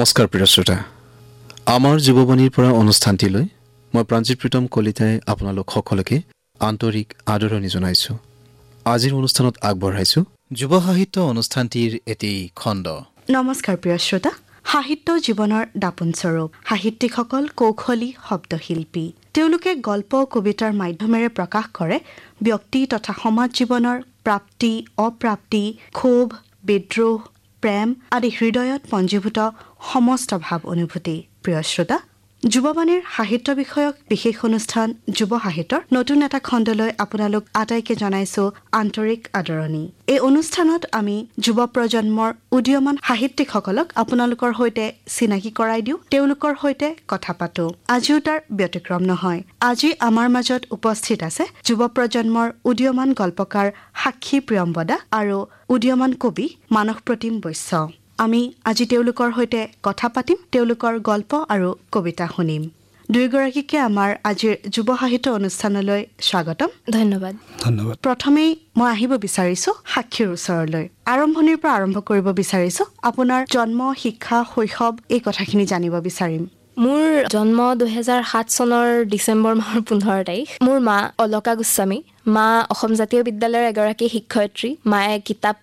নমস্কাৰ প্ৰিয় শ্ৰোতা, আমাৰ যুৱবাণীৰ পৰা অনুষ্ঠানটিলৈ মই প্ৰাঞ্জিত প্ৰীতম কলিতাই আপোনালোক সকলোকে আন্তৰিক আদৰণি জনাইছোঁ। আজিৰ অনুষ্ঠানত আগবঢ়াইছোঁ যুৱ সাহিত্য অনুষ্ঠানটিৰ এটি খণ্ড। নমস্কাৰ প্ৰিয় শ্ৰোতা, সাহিত্য জীৱনৰ দাপোন স্বৰূপ। সাহিত্যিকসকল কৌশলী শব্দশিল্পী। তেওঁলোকে গল্প কবিতাৰ মাধ্যমেৰে প্ৰকাশ কৰে ব্যক্তি তথা সমাজ জীৱনৰ প্ৰাপ্তি অপ্ৰাপ্তি, ক্ষোভ বিদ্ৰোহ প্ৰেম আদি হৃদয়ত পঞ্জীভূত সমস্ত ভাৱ অনুভূতি। প্ৰিয় শ্ৰোতা, যুৱবাণীৰ সাহিত্য বিষয়ক বিশেষ অনুষ্ঠান যুৱ সাহিত্যৰ নতুন এটা খণ্ডলৈ আপোনালোক আটাইকে জনাইছো আন্তৰিক আদৰণি। এই অনুষ্ঠানত আমি যুৱ প্ৰজন্মৰ উদীয়মান সাহিত্যিকসকলক আপোনালোকৰ সৈতে চিনাকি কৰাই দিওঁ, তেওঁলোকৰ সৈতে কথা পাতো। আজিও তাৰ ব্যতিক্ৰম নহয়। আজি আমাৰ মাজত উপস্থিত আছে যুৱ প্ৰজন্মৰ উদীয়মান গল্পকাৰ সাক্ষী প্ৰিয়ম্বদা আৰু উদীয়মান কবি মানস প্ৰতিম বৈশ্য। আমি আজি তেওঁলোকৰ সৈতে কথা পাতিম, তেওঁলোকৰ গল্প আৰু কবিতা শুনিম। দুয়োগৰাকীকে আমাৰ আজিৰ যুৱ সাহিত্য অনুষ্ঠানলৈ স্বাগতম। ধন্যবাদ। প্ৰথমেই মই আহিব বিচাৰিছো সাক্ষীৰ ওচৰলৈ। আৰম্ভণিৰ পৰা আৰম্ভ কৰিব বিচাৰিছো। আপোনাৰ জন্ম, শিক্ষা, শৈশৱ এই কথাখিনি জানিব বিচাৰিম। মোৰ জন্ম 2007 চনৰ ডিচেম্বৰ মাহৰ 15 তাৰিখ। মোৰ মা অলকা গোস্বামী। মা অসম জাতীয় বিদ্যালয়ৰ এগৰাকী শিক্ষয়িত্ৰী। মায়ে কিতাপ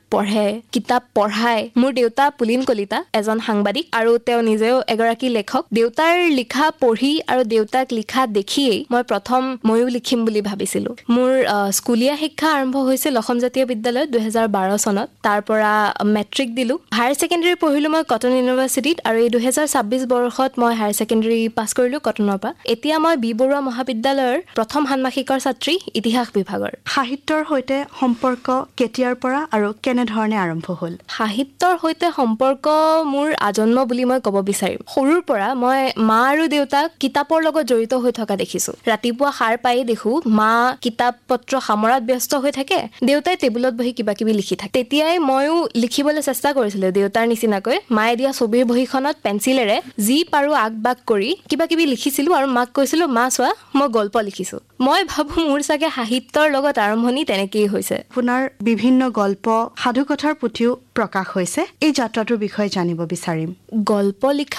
পঢ়ায়। মোৰ দেউতা পুলিন কলিতা, এজন সাংবাদিক আৰু তেওঁ নিজেও এগৰাকী লেখক। দেউতাৰ লিখা পঢ়ি আৰু দেউতাক লিখা দেখিয়েই মই প্ৰথম ময়ো লিখিম বুলি ভাবিছিলোঁ। মোৰ স্কুলীয়া শিক্ষা আৰম্ভ হৈছিল অসম জাতীয় বিদ্যালয়ত 2012 চনত। তাৰ পৰা মেট্ৰিক দিলোঁ। হায়াৰ ছেকেণ্ডেৰী পঢ়িলোঁ মই কটন ইউনিভাৰ্চিটিত আৰু এই 2026 বৰ্ষত মই হায়াৰ ছেকেণ্ডেৰী পাছ কৰিলোঁ কটনৰ পৰা। এতিয়া মই বি বৰুৱা মহাবিদ্যালয়ৰ প্ৰথম ষান্মাসিকৰ ছাত্ৰী, ইতিহাস বিভাগৰ। সাহিত্যৰ সৈতে সম্পৰ্ক কেতিয়াৰ পৰা আৰু কেনেধৰণে আৰম্ভ হ'ল? সাহিত্যৰ সৈতে সম্পৰ্ক মোৰ আজন্ম বুলি মই ক'ব বিচাৰিম। সৰুৰ পৰা মই মা আৰু দেউতাক কিতাপৰ লগত জড়িত হৈ থকা দেখিছোঁ। ৰাতিপুৱা সাৰ পায়েই দেখোঁ মা কিতাপ পত্ৰ সামৰাত ব্যস্ত হৈ থাকে, দেউতাই টেবুলত বহি কিবা কিবি লিখি থাকে। তেতিয়াই ময়ো লিখিবলৈ চেষ্টা কৰিছিলোঁ দেউতাৰ নিচিনাকৈ। মায়ে দিয়া ছবিৰ বহীখনত পেঞ্চিলেৰে যি পাৰোঁ আগ বাগ কৰি কিবা কিবি লিখিছিলোঁ আৰু মাক কৈছিলোঁ, মা চোৱা মই গল্প লিখিছোঁ। মই ভাবোঁ মোৰ চাগে সাহিত্যৰ লগত আৰম্ভণি তেনেকেই হৈছে। আপোনাৰ বিভিন্ন গল্প সাধুকথাৰ প্ৰতিও প্ৰকাশ হৈছে। এই যাত্ৰাটোৰ বিষয়ে জানিব বিচাৰিম। গল্প লিখা